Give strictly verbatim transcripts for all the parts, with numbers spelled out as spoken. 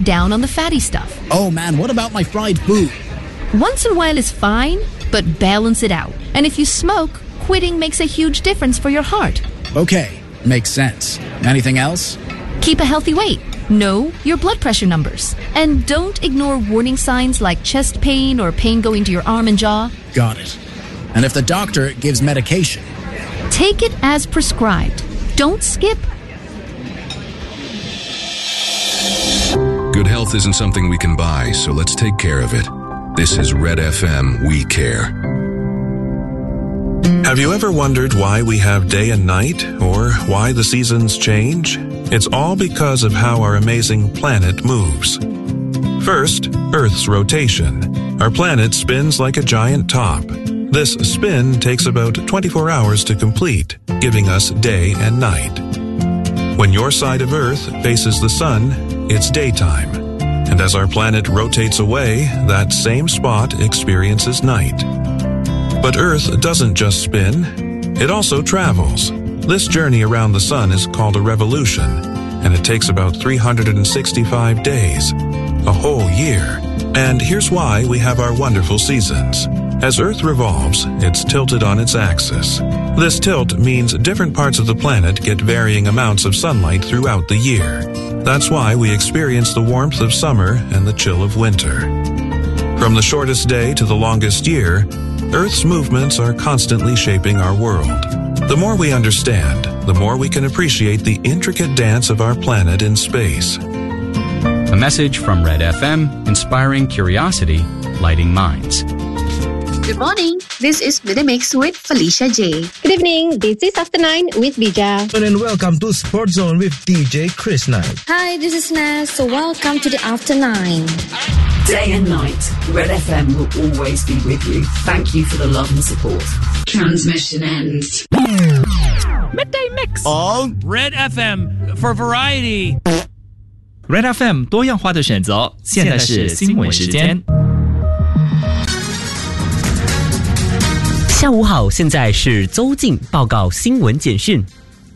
down on the fatty stuff. Oh man, what about my fried food? Once in a while is fine, but balance it out. And if you smoke, quitting makes a huge difference for your heart. Okay, makes sense. Anything else? Keep a healthy weight. Know your blood pressure numbers. And don't ignore warning signs like chest pain or pain going to your arm and jaw. Got it. And if the doctor gives medication? Take it as prescribed. Don't skip. Good health isn't something we can buy, so let's take care of it. This is Red F M, We Care. Have you ever wondered why we have day and night, or why the seasons change? It's all because of how our amazing planet moves. First, Earth's rotation. Our planet spins like a giant top. This spin takes about twenty-four hours to complete, giving us day and night. When your side of Earth faces the sun, it's daytime. And as our planet rotates away, that same spot experiences night. But Earth doesn't just spin, it also travels. This journey around the sun is called a revolution, and it takes about three hundred sixty-five days, a whole year. And here's why we have our wonderful seasons. As Earth revolves, it's tilted on its axis. This tilt means different parts of the planet get varying amounts of sunlight throughout the year. That's why we experience the warmth of summer and the chill of winter. From the shortest day to the longest year, Earth's movements are constantly shaping our world. The more we understand, the more we can appreciate the intricate dance of our planet in space. A message from Red F M, inspiring curiosity, lighting minds. Good morning. This is Minimix with Felicia J. Good evening. This is After Nine with Bija. And welcome to Sport Zone with D J Chris Knight. Hi, this is Naz. So welcome to the After Nine. Day and night, Red F M will always be with you. Thank you for the love and support. Transmission ends. Midday Mix on Red F M for variety. Red F M 多样化的选择。现在是新闻时间。 下午好，现在是周静报告新闻简讯。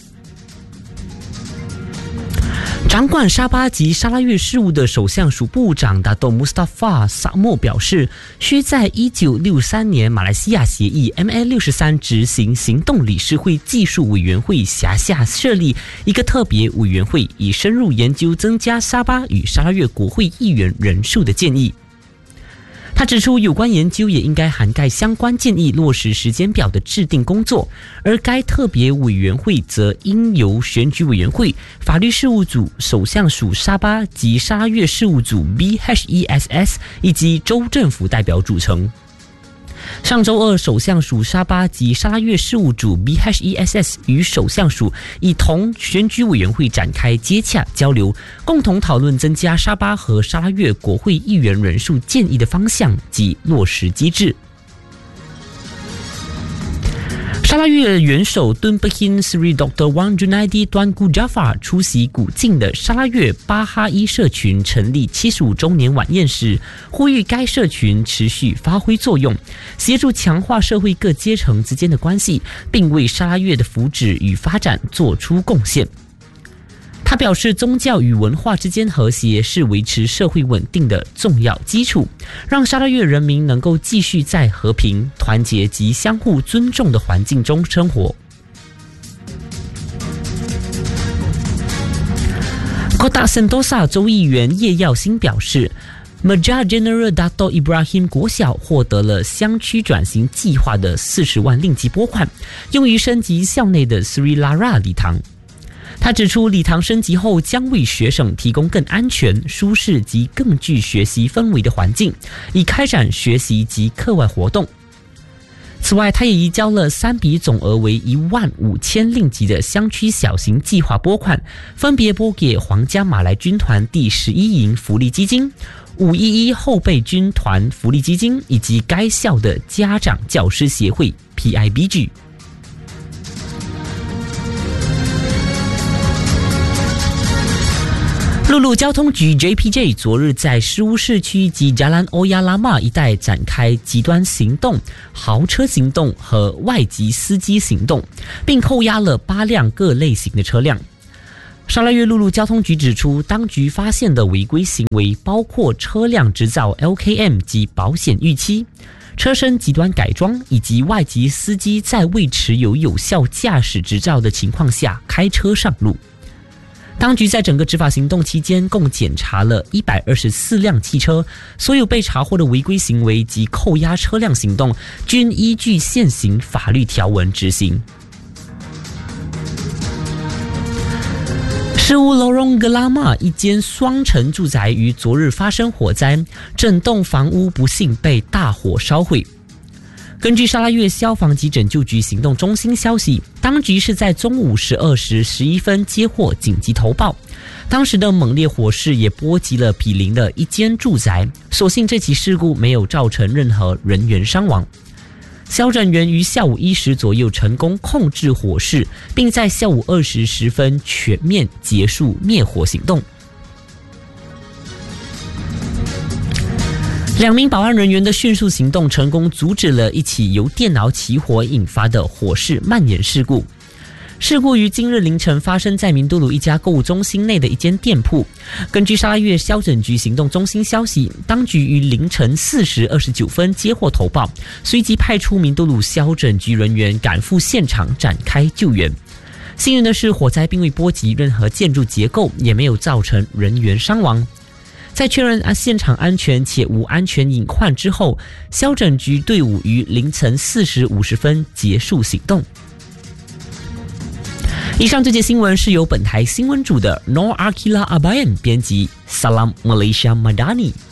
掌管沙巴及沙拉越事务的首相署部长达豆穆斯塔法·萨莫表示，需在一九六三年马来西亚协议 M A 六十三 执行行动理事会技术委员会辖下设立一个特别委员会，以深入研究增加沙巴与沙拉越国会议员人数的建议。他指出，有关研究也应该涵盖相关建议落实时间表的制定工作，而该特别委员会则应由选举委员会、法律事务组、首相署沙巴及沙拉越事务组 B H E S S 以及州政府代表组成。上周二，首相署沙巴及沙拉越事务组 B H E S S 与首相署已同选举委员会展开接洽交流，共同讨论增加沙巴和沙拉越国会议员人数建议的方向及落实机制。沙拉越元首敦布钦 Sri Doctor Wan Junaidi Tuanku Jafar 出席古晋的沙拉越巴哈伊社群成立七十五周年晚宴时，呼吁该社群持续发挥作用，协助强化社会各阶层之间的关系，并为沙拉越的福祉与发展做出贡献。他表示，宗教与文化之间和谐是维持社会稳定的重要基础，让沙拉越人民能够继续在和平、团结及相互尊重的环境中生活。Kota Sentosa 州议员叶耀新表示，Meja General Dato Ibrahim 国小获得了乡区转型计划的四十万令吉拨款，用于升级校内的 Sri Lara 礼堂。他指出，礼堂升级后将为学生提供更安全、舒适及更具学习氛围的环境，以开展学习及课外活动。此外，他也移交了三笔总额为一万五千令吉的乡区小型计划拨款，分别拨给皇家马来军团第十一营福利基金、五一一后备军团福利基金以及该校的家长教师协会 P I B G。陆路交通局 J P J 昨日在诗巫市区及加兰欧亚拉玛一带展开极端行动、豪车行动和外籍司机行动，并扣押了八辆各类型的车辆。 沙拉越陆路交通局指出，当局发现的违规行为包括车辆执照 L K M 及保险逾期、车身极端改装以及外籍司机在未持有有效驾驶执照的情况下开车上路。当局在整个执法行动期间共检查了一百二十四辆汽车，所有被查获的违规行为及扣押车辆行动均依据现行法律条文执行。事乌 Lorong Gelama 一间双层住宅于昨日发生火灾，整栋房屋不幸被大火烧毁。根据沙拉越消防及拯救局行动中心消息，当局是在中午十二时十一分接获紧急投报，当时的猛烈火势也波及了毗邻的一间住宅，所幸这起事故没有造成任何人员伤亡。消拯员于下午一时左右成功控制火势，并在下午二时十分全面结束灭火行动。两名保安人员的迅速行动成功阻止了一起由电脑起火引发的火势蔓延事故。事故于今日凌晨发生在明都鲁一家购物中心内的一间店铺。根据沙拉越消拯局行动中心消息，当局于凌晨四时二十九分接获投报，随即派出明都鲁消拯局人员赶赴现场展开救援。幸运的是，火灾并未波及任何建筑结构，也没有造成人员伤亡。在确认现场安全且无安全隐患之后，消拯局队伍于凌晨四时五十分结束行动。以上这节新闻是由本台新闻组的 Nor Akila Abayan 编辑 Salam Malaysia Madani。